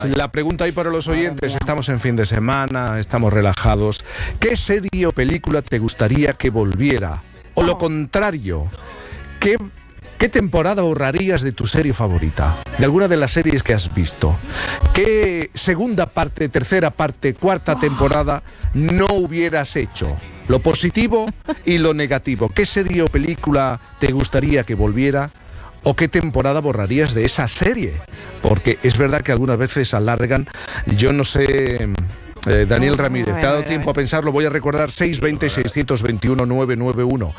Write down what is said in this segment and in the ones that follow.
La pregunta ahí para los oyentes, estamos en fin de semana, estamos relajados. ¿Qué serie o película te gustaría que volviera? O lo contrario, ¿qué temporada borrarías de tu serie favorita? De alguna de las series que has visto. ¿Qué segunda parte, tercera parte, cuarta temporada no hubieras hecho? Lo positivo y lo negativo. ¿Qué serie o película te gustaría que volviera? ¿O qué temporada borrarías de esa serie? Porque es verdad que algunas veces alargan. Yo no sé... Daniel Ramírez, ¿te ha dado tiempo a pensarlo? Voy a recordar 620-621-991.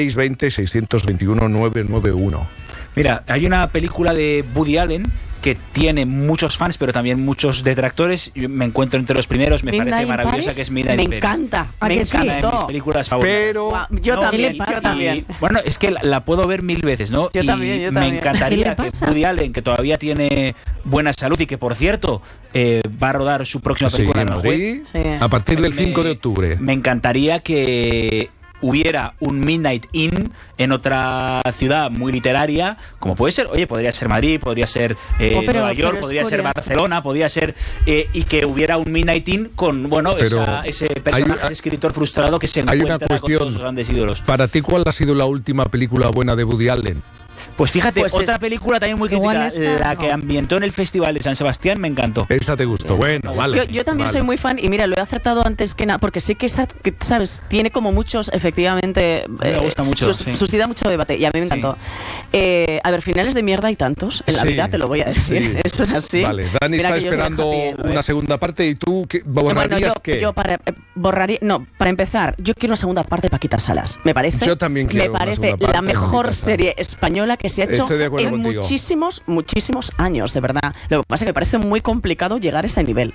620-621-991. Mira, hay una película de Woody Allen que tiene muchos fans, pero también muchos detractores. Yo me encuentro entre los primeros, me parece maravillosa, que es Midnight in Paris. Me encanta, de mis películas favoritas. Pero yo también. Bueno, es que la puedo ver 1000 veces, ¿no? Yo también. Me encantaría que Woody Allen, que todavía tiene buena salud y que, por cierto, va a rodar su próxima película en Madrid a partir del 5 de octubre. Me encantaría que hubiera un Midnight Inn en otra ciudad muy literaria, como puede ser, podría ser Madrid, podría ser Nueva York, podría ser Barcelona, podría ser, y que hubiera un Midnight Inn con, ese personaje, ese escritor frustrado que se encuentra con todos los grandes ídolos. Para ti, ¿cuál ha sido la última película buena de Woody Allen? Pues fíjate, otra película también muy crítica, la que ambientó en el Festival de San Sebastián, me encantó. Esa te gustó, bueno, vale. Yo también soy muy fan, y mira, lo he acertado antes que nada, porque sé que esa, ¿sabes? Tiene como muchos, efectivamente... me gusta mucho, suscita mucho debate, y a mí me encantó. A ver, finales de mierda hay tantos en la vida, te lo voy a decir. Eso es así. Vale, Dani está esperando una segunda parte, y tú, ¿borrarías qué? Yo borraría... No, para empezar, yo quiero una segunda parte de Paquita Salas. Me parece... Yo también quiero una segunda parte. Me parece la mejor serie española que se ha hecho en muchísimos años, de verdad. Lo que pasa es que me parece muy complicado llegar a ese nivel.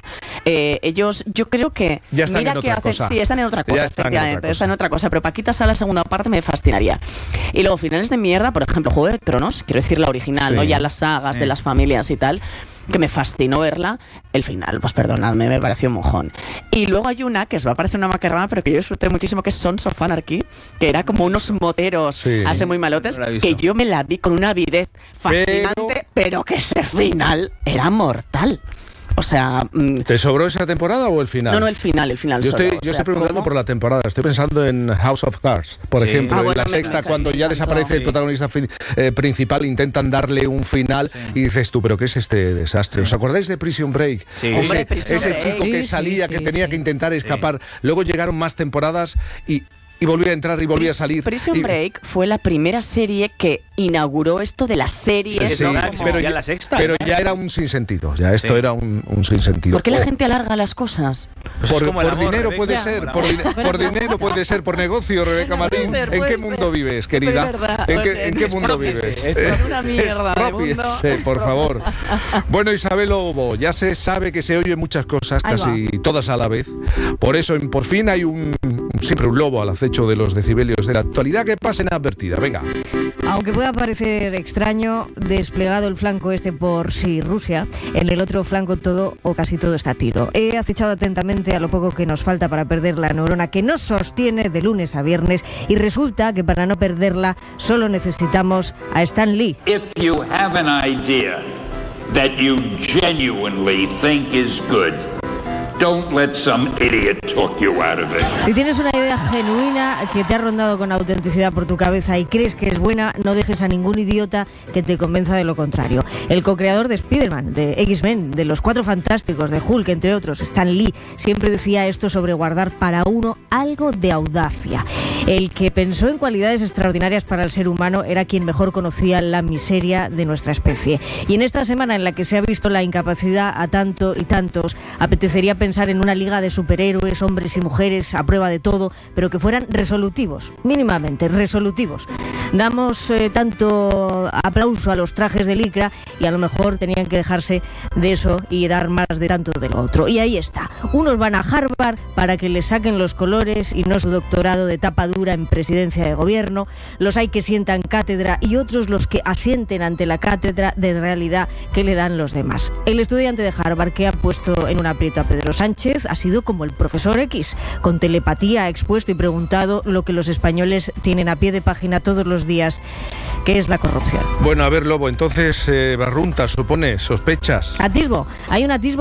Ellos, yo creo que... Ya están en otra cosa. Sí, están en otra cosa, efectivamente. Están en otra cosa, pero Paquita Salas, segunda parte, me fascinaría. Y luego, finales de mierda, por ejemplo, Juego de Tronos, quiero decir la original, ¿no? Ya las sagas de las familias y tal, que me fascinó verla. El final, pues perdonadme, me pareció un mojón. Y luego hay una que os va a parecer una macarrada, pero que yo disfruté muchísimo, que es Sons of Anarchy, que era como unos moteros así muy malotes, que yo me la vi con una avidez fascinante, pero que ese final era mortal. O sea... ¿Te sobró esa temporada o el final? No, el final. Yo estoy preguntando por la temporada. Estoy pensando en House of Cards, por ejemplo. En la sexta, cuando ya desaparece el protagonista principal, intentan darle un final y dices tú, ¿pero qué es este desastre? ¿Os acordáis de Prison Break? Sí. Ese chico que salía, que tenía que intentar escapar. Luego llegaron más temporadas y volvía a entrar y volvía a salir. Prison Break fue la primera serie que inauguró esto de las series. Sí, pero ya la sexta. Pero ya era un sinsentido. Ya esto era un sinsentido. ¿Por qué la gente alarga las cosas? Pues por dinero puede ser. Por dinero puede ser. Por negocio, Rebeca Marín. ¿En qué mundo vives, querida? ¿En qué mundo vives? Es una mierda. Por favor. Bueno, Isabel Lobo, ya se sabe que se oyen muchas cosas, casi todas a la vez. Por eso, por fin hay siempre un lobo al acecho de los decibelios de la actualidad que pasen advertida. Venga. Aunque pueda parecer extraño, desplegado el flanco por Rusia, en el otro flanco todo o casi todo está a tiro. He acechado atentamente a lo poco que nos falta para perder la neurona que nos sostiene de lunes a viernes, y resulta que para no perderla solo necesitamos a Stan Lee. If you have an idea that you genuinely think is good, don't let some idiot talk you out of it. Si tienes una idea genuina que te ha rondado con autenticidad por tu cabeza y crees que es buena, no dejes a ningún idiota que te convenza de lo contrario. El co-creador de Spider-Man, de X-Men, de Los Cuatro Fantásticos, de Hulk, entre otros, Stan Lee, siempre decía esto sobre guardar para uno algo de audacia. El que pensó en cualidades extraordinarias para el ser humano era quien mejor conocía la miseria de nuestra especie. Y en esta semana en la que se ha visto la incapacidad a tanto y tantos, apetecería pensar en una liga de superhéroes, hombres y mujeres a prueba de todo, pero que fueran resolutivos, mínimamente resolutivos. Damos tanto aplauso a los trajes de licra y a lo mejor tenían que dejarse de eso y dar más de tanto de lo otro. Y ahí está. Unos van a Harvard para que les saquen los colores y no su doctorado de tapa dura en presidencia de gobierno. Los hay que sientan cátedra y otros los que asienten ante la cátedra de realidad que le dan los demás. El estudiante de Harvard que ha puesto en un aprieto a Pedro Sánchez ha sido como el profesor X. Con telepatía ha expuesto y preguntado lo que los españoles tienen a pie de página todos los días, que es la corrupción. Bueno, a ver, Lobo, entonces, Barrunta, supone, sospechas. Atisbo. Hay un atisbo